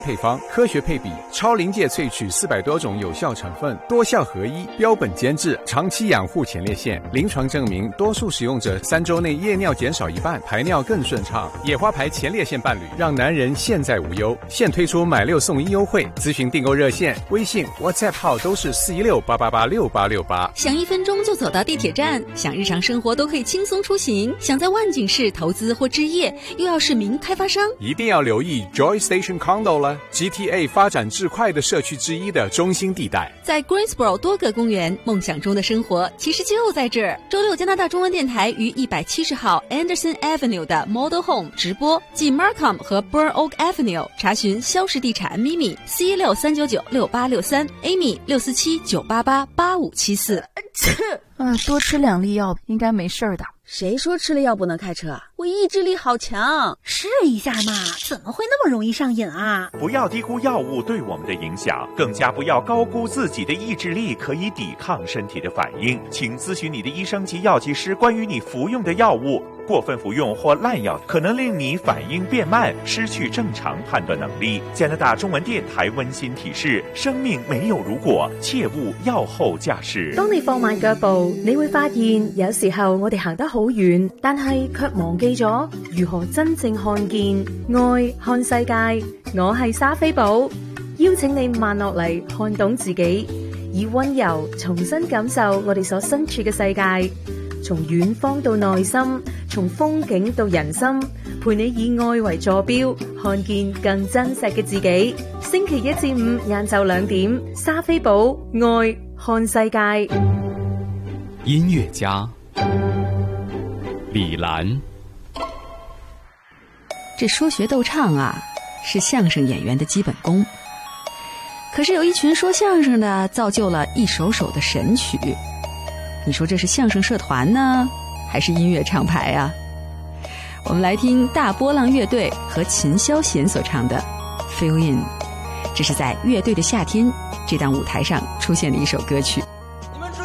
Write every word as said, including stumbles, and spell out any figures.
配方，科学配比，超临界萃取四百多种有效成分，多效合一，标本兼治，长期养护前列腺。临床证明，多数使用者三周内夜尿减少一半，排尿更顺畅。野花牌前列腺伴侣，让男人现在无忧。现推出买六送一优惠，咨询订购热线、微信、WhatsApp 号都是四一六八八八六八六八。 想一分钟就走到地铁站，想日常生活都可以轻松出行，想在万景市投资或置业，又要是名开发商， 一定要留意 Joy Station Condo 了。G T A 发展至快的社区之一的中心地带， 在 Greensboro 多个公园，梦想中的生活其实就在这儿。周六，加拿大中文电台于一百七十号 Anderson Avenue 的 Model Home 直播，即 Markham 和 Burn Oak Avenue。查询肖氏地产 Mimi 四一六三九九六八六三 ，Amy 六四七九八八八五七四。 嗯，多吃两粒药应该没事的。 谁说吃了药不能开车？我意志力好强。 试一下嘛，怎么会那么容易上瘾啊？ 不要低估药物对我们的影响，更加不要高估自己的意志力可以抵抗身体的反应。请咨询你的医生及药剂师关于你服用的药物。过分服用或滥药可能令你反应变慢，失去正常判断能力。加拿大中文電台溫馨提示：生命沒有如果，切勿藥後駕駛。 當你放慢腳步，你會發現有時候我哋行得好遠，但係卻忘記咗如何真正看見愛看世界。我係莎菲寶，邀請你慢落嚟，看懂自己，以溫柔重新感受我哋所身處嘅世界。從遠方到內心，從風景到人心，陪你以愛為坐標，看見更真實嘅自己。星期一至五晏晝兩點，莎菲寶愛看世界。 音樂家李蘭， 這說學逗唱啊，是相聲演員的基本功。可是有一群說相聲的，造就了一首首的神曲。你說這是相聲社團呢，還是音樂廠牌啊？我們來聽大波浪樂隊和秦霄賢所唱的 Fill In， 這是在樂隊的夏天這檔舞台上出現的一首歌曲。